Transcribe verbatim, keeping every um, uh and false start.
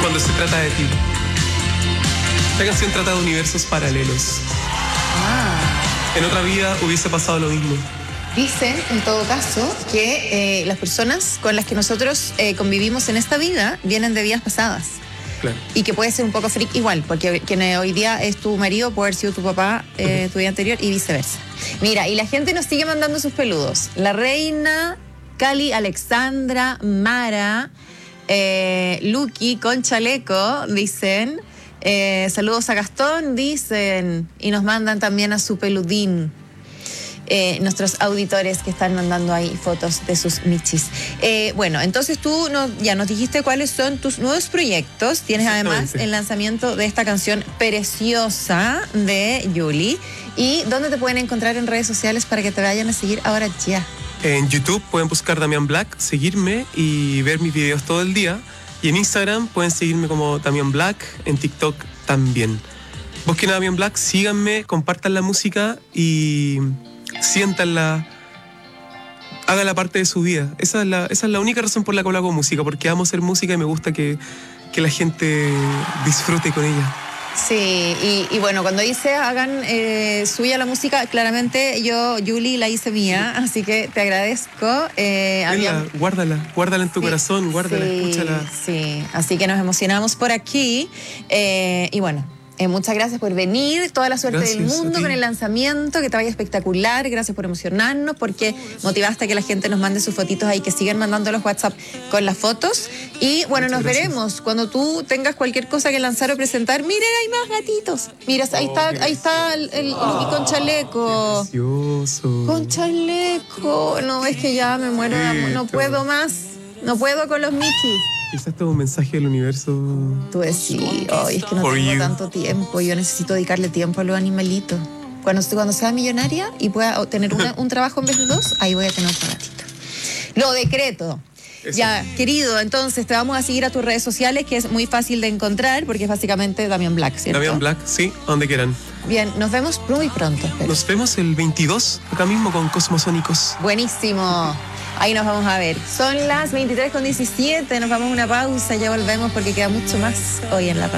cuando se trata de ti. Esta canción trata de universos paralelos. Ah. En otra vida hubiese pasado lo mismo. Dicen, en todo caso, que eh, las personas con las que nosotros eh, convivimos en esta vida vienen de vidas pasadas. Claro. Y que puede ser un poco freak igual, porque quien hoy día es tu marido puede haber sido tu papá eh, uh-huh. tu vida anterior y viceversa. Mira, y la gente nos sigue mandando sus peludos. La Reina, Cali, Alexandra, Mara, eh, Lucky, con chaleco, dicen. Eh, saludos a Gastón, dicen. Y nos mandan también a su peludín. Eh, nuestros auditores que están mandando ahí fotos de sus michis. Eh, bueno, entonces tú no, ya nos dijiste cuáles son tus nuevos proyectos. Tienes además el lanzamiento de esta canción preciosa de Yuli. ¿Y dónde te pueden encontrar en redes sociales para que te vayan a seguir ahora ya? En YouTube pueden buscar Damián Black, seguirme y ver mis videos todo el día. Y en Instagram pueden seguirme como Damián Black, en TikTok también. Busquen a Damián Black, síganme, compartan la música y siéntanla, hagan la parte de su vida. Esa es la, esa es la única razón por la cual hago música, porque amo hacer música y me gusta que, que la gente disfrute con ella. Sí, y, y bueno, cuando dice hagan eh, suya la música, claramente yo, Yuli, la hice mía, así que te agradezco. Eh, había... Guárdala, guárdala en tu sí, corazón, guárdala, sí, escúchala. Sí, así que nos emocionamos por aquí eh, y bueno. Eh, muchas gracias por venir, toda la suerte gracias del mundo con el lanzamiento, que te vaya espectacular, gracias por emocionarnos, porque motivaste a que la gente nos mande sus fotitos ahí, que sigan mandando los WhatsApp con las fotos. Y bueno, muchas nos gracias. Veremos cuando tú tengas cualquier cosa que lanzar o presentar. Miren, hay más gatitos. Mira, ahí oh, está, ahí está el, el oh, Lucky con chaleco. Precioso. Con chaleco. No, es que ya me muero de amor. No puedo más. No puedo con los Mickey. Quizás todo un mensaje del universo. Tú decís, oh, es que no For tengo you. tanto tiempo, yo necesito dedicarle tiempo a los animalitos. Cuando, cuando sea millonaria y pueda tener una, un trabajo en vez de dos, ahí voy a tener otro gatito. Lo decreto. Eso. Ya, querido, entonces te vamos a seguir a tus redes sociales, que es muy fácil de encontrar, porque es básicamente Damián Black, ¿cierto? Damián Black, sí, donde quieran. Bien, nos vemos muy pronto. Espero. Nos vemos el veintidós, acá mismo con Cosmosónicos. Buenísimo. Ahí nos vamos a ver. Son las veintitrés con diecisiete, nos vamos a una pausa, ya volvemos porque queda mucho más hoy en la